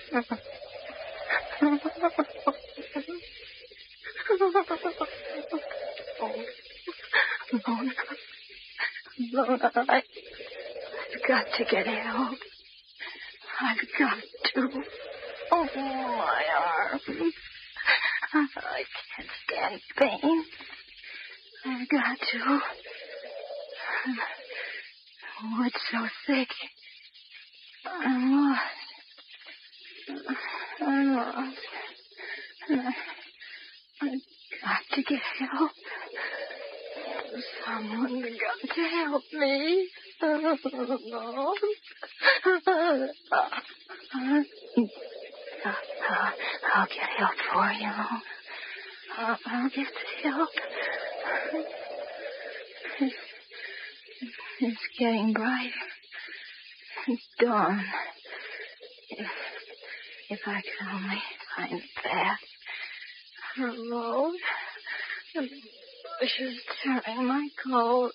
Lona, I've got to get help. I've got to. Oh, my arm. I can't stand pain. I've got to. Oh, it's so thick. I'm lost. I'm lost. I've got to get help. Someone got to help me. I'll get help for you. I'll get the help. It's getting bright. It's dawn. If I could only find the path. The road. The bushes tearing my clothes.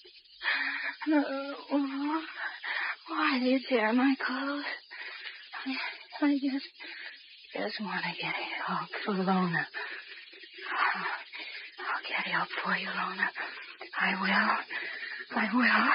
Why do you tear my clothes? I just want to get help for Lona. I'll get help for you, Lona. I will.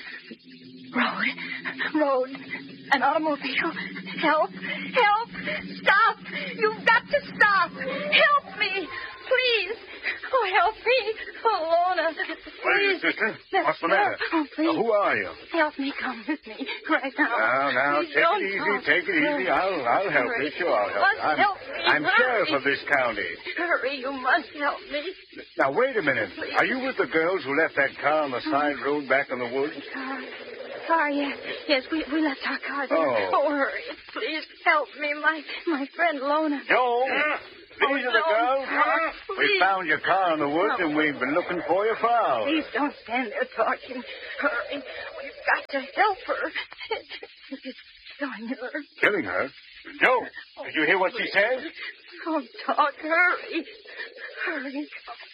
Road. An automobile. Help. Stop. You've got to stop. Help me. Please. Oh, help me. Oh, Lona. What is it, sister? What's the matter? Oh, please. Who are you? Help me. Come with me right now. Now, Please take it easy. I'll help you. Sure, I'll help you. Help me. I'm Hurry. sheriff of this county. Hurry, you must help me. Now, wait a minute. Please. Are you with the girls who left that car on the side road back in the woods? Car, yes. Yes, we left our car there. Oh. Hurry. Please help me. My friend Lona. Joe, these are the girls. Please. We found your car in the woods, and we've been looking for you for hours. Please don't stand there talking. Hurry. We've got to help her. It's killing her. Killing her? Joe, did you hear what she said? Don't talk. Hurry. Hurry.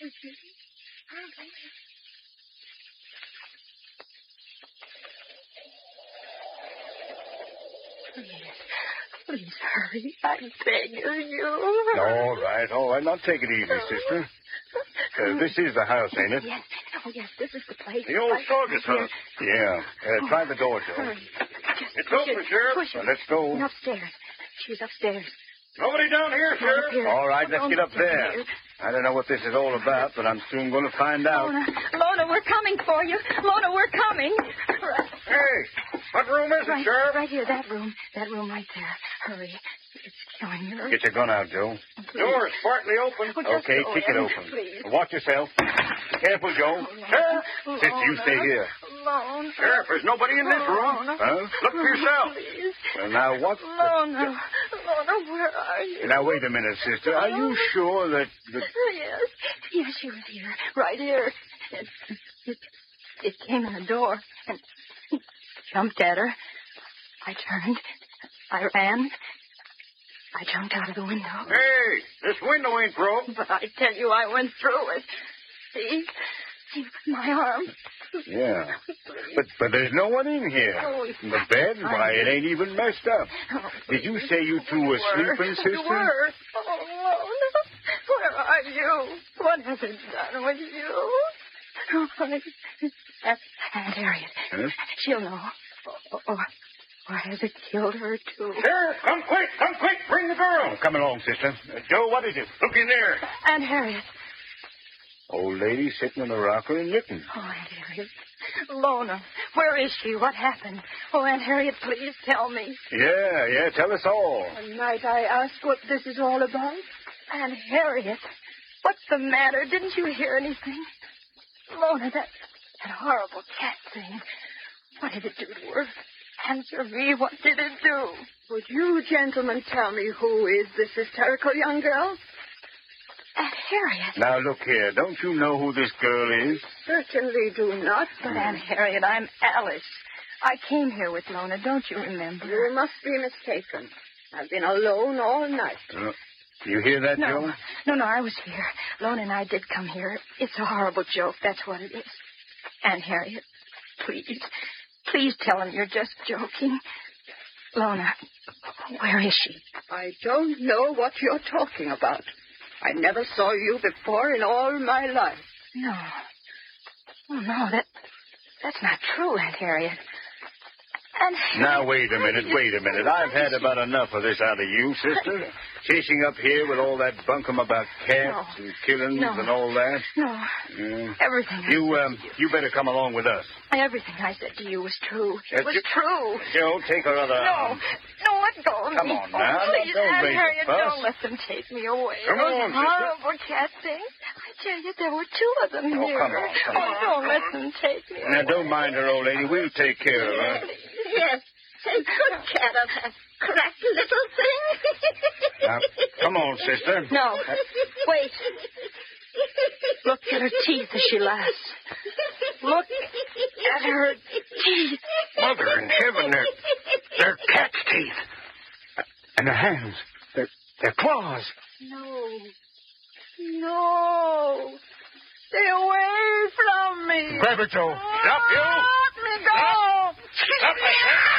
Please hurry. I beg you. All right. Now take it easy, sister. This is the house, ain't it? Yes. Oh, yes, this is the place. The old soldier's house. Yeah. Try the door, Joe. Hurry. It's open, Sheriff. Push it. Well, let's go. And upstairs. She's upstairs. Nobody down here, Sheriff. All right, let's get up there. I don't know what this is all about, but I'm soon going to find out. Lona, we're coming for you. Lona, we're coming. Hey, what room is it, Sheriff? Right here, that room. That room right there. Hurry. It's killing her. Get your gun out, Joe. Please. Door's partly open. Oh, just Okay, go kick in, it open. please. Watch yourself. Be careful, Joe. Sheriff. Sister, you stay here. Lona. Sheriff, there's nobody in this room. Lona. Huh? Look for yourself. Please. Well, now, what? Lona. Lona, where are you? Now, wait a minute, sister. Are you sure that... Yes, she was here. Right here. It came in the door and jumped at her. I turned. I ran. I jumped out of the window. Hey, this window ain't broke. But I tell you, I went through it. See, my arm. Yeah. But there's no one in here. Oh, The bed, why, it ain't even messed up. Did you say you two were sleeping, sister? You were. Oh, no. Where are you? What has it done with you? Oh, Aunt Harriet. Huh? She'll know. Or has it killed her, too? Sheriff, come quick. Bring the girl. Come along, sister. Joe, what is it? Look in there. Aunt Harriet. Old lady sitting in the rocker and knitting. Oh, Aunt Harriet. Lona, where is she? What happened? Oh, Aunt Harriet, please tell me. Yeah, tell us all. Might I ask what this is all about? Aunt Harriet, what's the matter? Didn't you hear anything? Lona, that horrible cat thing. What did it do to her? Answer me, what did it do? Would you gentlemen tell me who is this hysterical young girl? Aunt Harriet. Now, look here. Don't you know who this girl is? Certainly do not. But, Aunt Harriet, I'm Alice. I came here with Lona, don't you remember? You must be mistaken. I've been alone all night. You hear that, Joe? No, I was here. Lona and I did come here. It's a horrible joke, that's what it is. Aunt Harriet, please tell him you're just joking. Lona, Where is she? I don't know what you're talking about. I never saw you before in all my life. No. Oh, no, that's not true, Aunt Harriet. Now, wait a minute. I've had about enough of this out of you, sister. Chasing up here with all that bunkum about cats and killings and all that. No. Everything. You better come along with us. Everything I said to you was true. It was true. Joe, take her other arm. No, let go of me. Come on now. Please, Don't Aunt make Harriet, a fuss. don't let them take me away. Come on, sister. Horrible cat things. I tell you, there were two of them here. come on. Don't let them take me Now, away. don't mind her, old lady. We'll take care of her. Yes, take good care of that cracked little thing. Now, come on, sister. No. Wait. Look at her teeth as she laughs. Look at her teeth. Mother in heaven, they're cat's teeth. And their hands, they're claws. No. Stay away from me. Grab her, Joe. Stop, you. Let me go. Stop it.